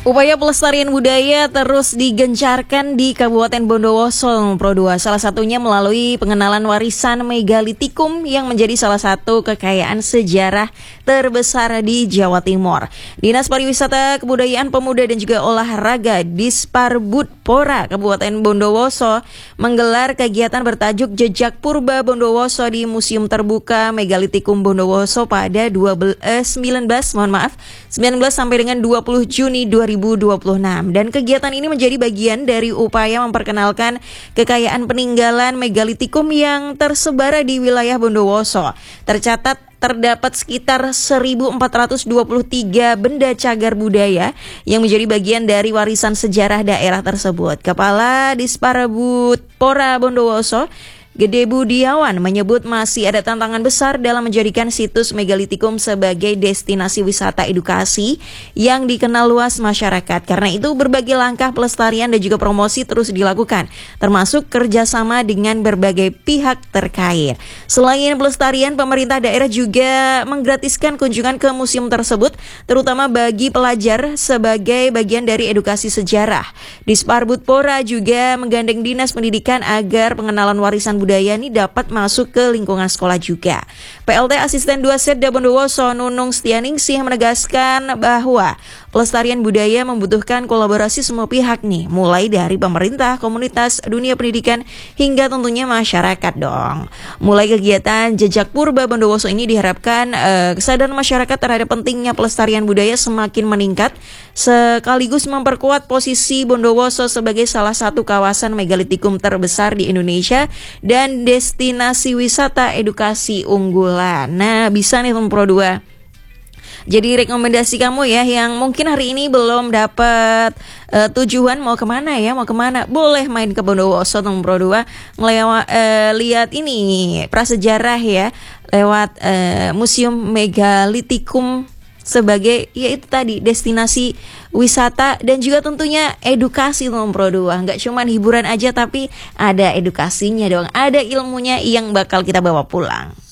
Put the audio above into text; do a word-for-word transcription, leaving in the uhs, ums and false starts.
Upaya pelestarian budaya terus digencarkan di Kabupaten Bondowoso, Pro dua. Salah satunya melalui pengenalan warisan megalitikum yang menjadi salah satu kekayaan sejarah terbesar di Jawa Timur. Dinas Pariwisata, Kebudayaan, Pemuda dan juga Olahraga Disparbudpora Kabupaten Bondowoso menggelar kegiatan bertajuk Jejak Purba Bondowoso di Museum Terbuka Megalitikum Bondowoso pada dua belas, sembilan belas, mohon maaf, sembilan belas sampai dengan dua puluh Juni dua ribu dua puluh enam. Dan kegiatan ini menjadi bagian dari upaya memperkenalkan kekayaan peninggalan megalitikum yang tersebar di wilayah Bondowoso. Tercatat terdapat sekitar seribu empat ratus dua puluh tiga benda cagar budaya yang menjadi bagian dari warisan sejarah daerah tersebut. Kepala Disparbudpora Bondowoso, Gede Budiawan, menyebut masih ada tantangan besar dalam menjadikan situs megalitikum sebagai destinasi wisata edukasi yang dikenal luas masyarakat. Karena itu berbagai langkah pelestarian dan juga promosi terus dilakukan, termasuk kerjasama dengan berbagai pihak terkait. Selain pelestarian, pemerintah daerah juga menggratiskan kunjungan ke museum tersebut, terutama bagi pelajar sebagai bagian dari edukasi sejarah. Disparbudpora juga menggandeng Dinas Pendidikan agar pengenalan warisan budaya ini dapat masuk ke lingkungan sekolah juga. P L T Asisten dua Setda Bondowoso Nunung Setianingsih menegaskan bahwa pelestarian budaya membutuhkan kolaborasi semua pihak nih, mulai dari pemerintah, komunitas, dunia pendidikan, hingga tentunya masyarakat dong. Mulai kegiatan Jejak Purba Bondowoso ini diharapkan eh, kesadaran masyarakat terhadap pentingnya pelestarian budaya semakin meningkat, sekaligus memperkuat posisi Bondowoso sebagai salah satu kawasan megalitikum terbesar di Indonesia dan destinasi wisata edukasi unggulan. Nah, bisa nih teman Pro dua. Jadi rekomendasi kamu ya yang mungkin hari ini belum dapat uh, tujuan mau kemana ya, mau kemana, boleh main ke Bondowoso teman Pro dua, ngelewa, uh, lihat ini prasejarah ya, lewat uh, Museum Megalitikum sebagai ya itu tadi destinasi wisata dan juga tentunya edukasi teman Pro dua. Nggak cuma hiburan aja tapi ada edukasinya dong, ada ilmunya yang bakal kita bawa pulang.